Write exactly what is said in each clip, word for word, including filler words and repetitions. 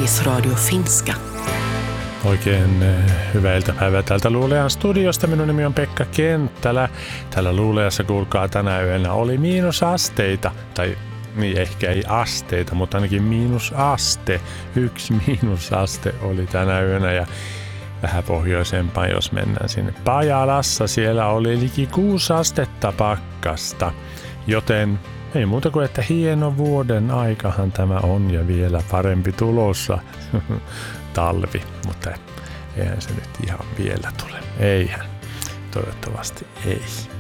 Yleisradio Finska. Oikein hyvää iltapäivää täältä Luulean studiosta. Minun nimi on Pekka Kenttälä. Täällä Luuleassa, kuulkaa, tänä yönä oli miinusasteita. Tai niin, ehkä ei asteita, mutta ainakin miinusaste. Yksi miinusaste oli tänä yönä ja vähän pohjoisempaan, jos mennään sinne Pajalassa. Siellä oli liki kuusi astetta pakkasta, joten ei muuta kuin, että hieno vuoden aikahan tämä on ja vielä parempi tulossa. Talvi, mutta eihän se nyt ihan vielä tule. Eihän. Toivottavasti ei.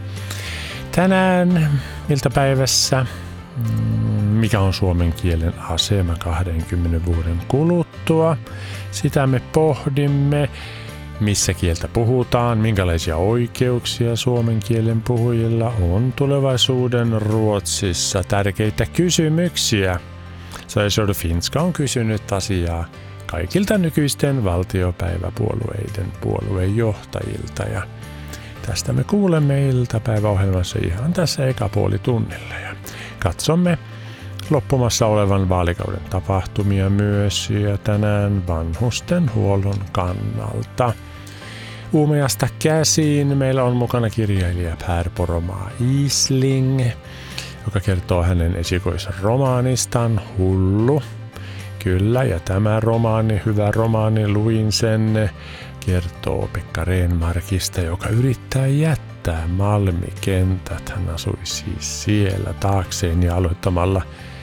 Tänään iltapäivässä, mikä on suomen kielen asema kahdenkymmenen vuoden kuluttua, sitä me pohdimme. Missä kieltä puhutaan, minkälaisia oikeuksia suomen kielen puhujilla on tulevaisuuden Ruotsissa, tärkeitä kysymyksiä. Sveriges Finska on kysynyt asiaa kaikilta nykyisten valtiopäiväpuolueiden puoluejohtajilta ja tästä me kuulemme iltapäiväohjelmassa ihan tässä ekapuolitunnilla ja katsomme loppumassa olevan vaalikauden tapahtumia myös ja tänään vanhustenhuollon kannalta. Uumajasta käsiin meillä on mukana kirjailija Per Poromaa Isling, joka kertoo hänen esikoisromaanistaan Hullu. Kyllä, ja tämä romaani, hyvä romaani, luin sen, kertoo Pekka Renmarkista, joka yrittää jättää Malmikentät. Hän asui siis siellä taakseen ja aloittamalla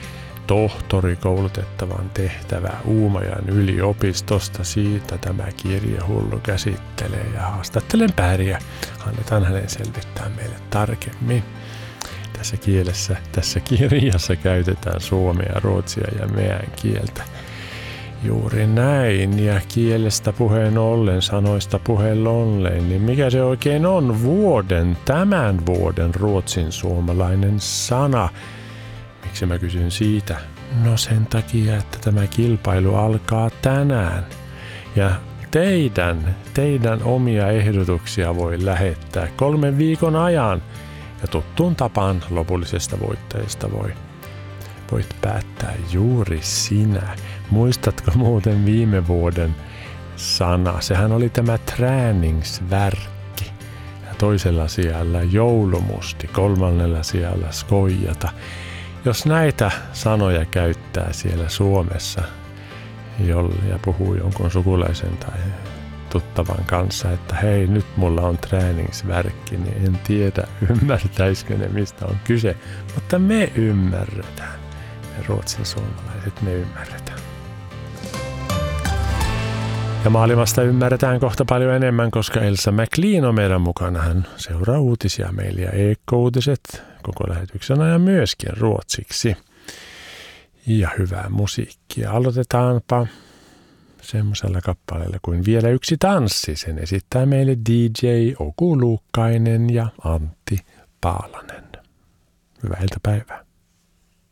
tohtorikoulutettavan tehtävää Uumajan yliopistosta. Siitä tämä kirja Hullu käsittelee ja haastattelen Päriä. Annetaan hänen selvittää meille tarkemmin. Tässä kielessä, tässä kirjassa käytetään suomea, ruotsia ja meän kieltä. Juuri näin, ja kielestä puheen ollen, sanoista puheen ollen, niin mikä se oikein on vuoden, tämän vuoden ruotsin suomalainen sana? Miksi mä kysyn siitä? No sen takia, että tämä kilpailu alkaa tänään. Ja teidän, teidän omia ehdotuksia voi lähettää kolmen viikon ajan. Ja tuttuun tapaan lopullisesta voittajasta voi, voit päättää juuri sinä. Muistatko muuten viime vuoden sana? Sehän oli tämä träningsvärkki. Ja toisella sijalla joulumusti, kolmannella sijalla skojata. Jos näitä sanoja käyttää siellä Suomessa ja puhuu jonkun sukulaisen tai tuttavan kanssa, että hei, nyt mulla on träningsvärkki, niin en tiedä, ymmärtäisikö ne, mistä on kyse. Mutta me ymmärretään. Me ruotsin suomalaiset, me ymmärretään. Ja maailmasta ymmärretään kohta paljon enemmän, koska Elsa McLean on meidän mukana. Hän seuraa uutisia meillä ja Ekko-uutiset koko lähetyksen ajan myöskin ruotsiksi. Ja hyvää musiikkia. Aloitetaanpa semmoisella kappaleella kuin Vielä yksi tanssi. Sen esittää meille D J Oku Luukkainen ja Antti Paalanen. Hyvää iltapäivää.